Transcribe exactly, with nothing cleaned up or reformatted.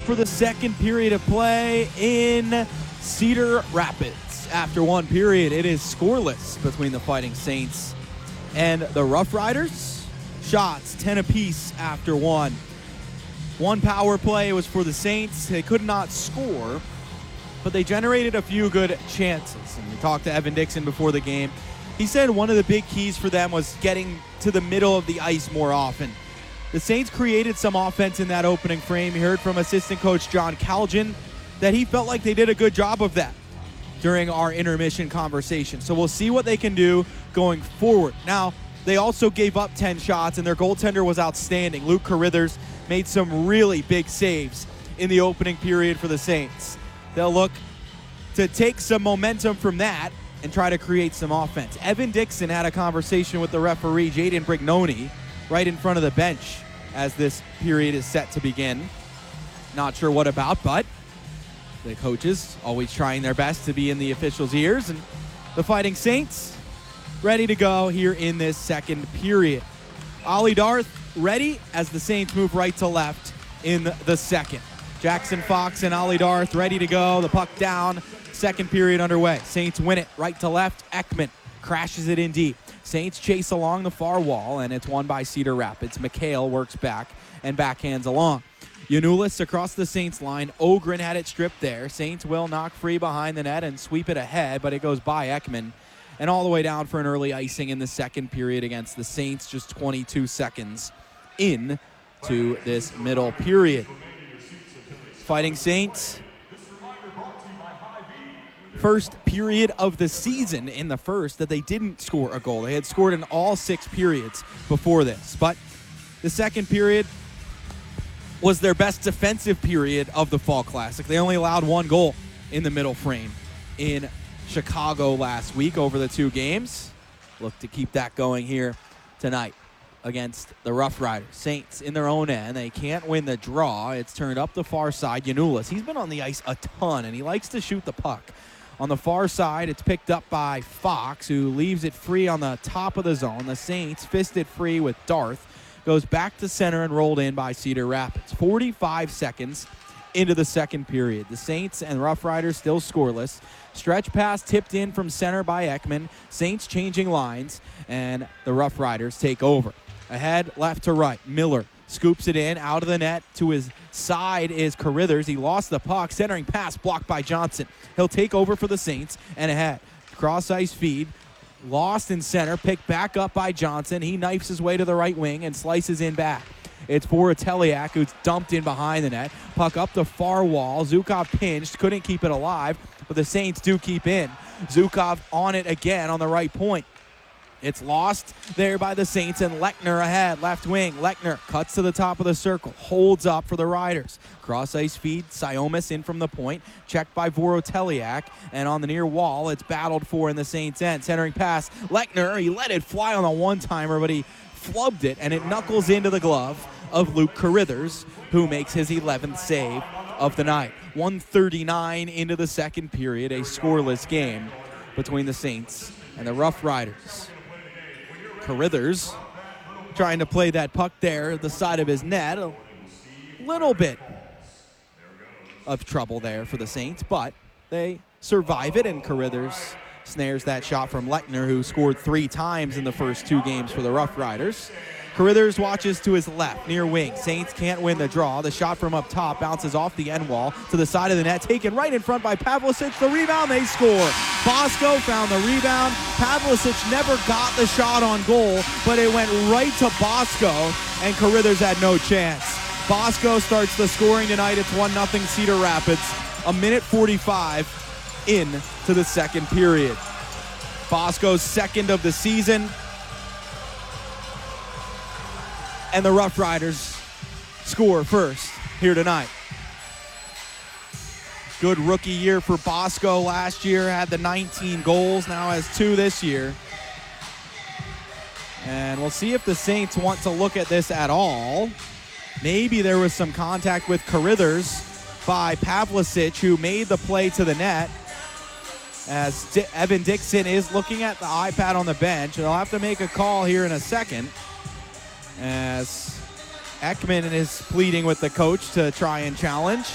for the second period of play in Cedar Rapids. After one period, it is scoreless between the Fighting Saints and the Rough Riders. Shots, ten apiece after one. One power play was for the Saints. They could not score, but they generated a few good chances. And we talked to Evan Dixon before the game. He said one of the big keys for them was getting to the middle of the ice more often. The Saints created some offense in that opening frame. He heard from assistant coach John Calgin that he felt like they did a good job of that during our intermission conversation. So we'll see what they can do going forward. Now, they also gave up ten shots, and their goaltender was outstanding. Luke Carithers made some really big saves in the opening period for the Saints. They'll look to take some momentum from that and try to create some offense. Evan Dixon had a conversation with the referee, Jaden Brignoni, right in front of the bench as this period is set to begin. Not sure what about, but the coaches always trying their best to be in the officials' ears. And the Fighting Saints ready to go here in this second period. Ollie Darth ready as the Saints move right to left in the second. Jackson Fox and Ollie Darth ready to go. The puck down. Second period underway. Saints win it right to left. Ekman crashes it in deep. Saints chase along the far wall, and it's won by Cedar Rapids. McHale works back and backhands along. Yanulis across the Saints line. Ogren had it stripped there. Saints will knock free behind the net and sweep it ahead, but it goes by Ekman. And all the way down for an early icing in the second period against the Saints, just twenty-two seconds in to this middle period. Fighting Saints, first period of the season in the first that they didn't score a goal. They had scored in all six periods before this. But the second period was their best defensive period of the Fall Classic. They only allowed one goal in the middle frame in Chicago last week over the two games. Look to keep that going here tonight against the Rough Riders. Saints in their own end. They can't win the draw. It's turned up the far side. Yanulis, he's been on the ice a ton, and he likes to shoot the puck. On the far side, it's picked up by Fox, who leaves it free on the top of the zone. The Saints fist it free with Darth. Goes back to center and rolled in by Cedar Rapids. forty-five seconds into the second period. The Saints and Rough Riders still scoreless. Stretch pass tipped in from center by Ekman. Saints changing lines, and the Rough Riders take over. Ahead, left to right. Miller scoops it in, out of the net. To his side is Carithers. He lost the puck. Centering pass blocked by Johnson. He'll take over for the Saints and ahead. Cross-ice feed. Lost in center. Picked back up by Johnson. He knifes his way to the right wing and slices in back. It's for Teliak, who's dumped in behind the net. Puck up the far wall. Zukov pinched. Couldn't keep it alive, but the Saints do keep in. Zukov on it again on the right point. It's lost there by the Saints, and Lechner ahead, left wing. Lechner cuts to the top of the circle, holds up for the Riders. Cross-ice feed, Siomis in from the point, checked by Voroteliak, and on the near wall, it's battled for in the Saints' end. Centering pass, Lechner, he let it fly on a one-timer, but he flubbed it, and it knuckles into the glove of Luke Carithers, who makes his eleventh save of the night. one thirty-nine into the second period, a scoreless game between the Saints and the Rough Riders. Carithers trying to play that puck there at the side of his net. A little bit of trouble there for the Saints, but they survive it, and Carithers snares that shot from Lechner, who scored three times in the first two games for the Rough Riders. Carithers watches to his left, near wing. Saints can't win the draw. The shot from up top bounces off the end wall to the side of the net, taken right in front by Pavlicic. The rebound, they score. Bosco found the rebound. Pavlicic never got the shot on goal, but it went right to Bosco, and Carithers had no chance. Bosco starts the scoring tonight. It's one nothing Cedar Rapids. A minute forty-five in to the second period. Bosco's second of the season. And the Rough Riders score first here tonight. Good rookie year for Bosco last year. Had the nineteen goals, now has two this year. And we'll see if the Saints want to look at this at all. Maybe there was some contact with Carithers by Pavlicic, who made the play to the net. As D- Evan Dixon is looking at the iPad on the bench. They'll have to make a call here in a second, as Ekman is pleading with the coach to try and challenge.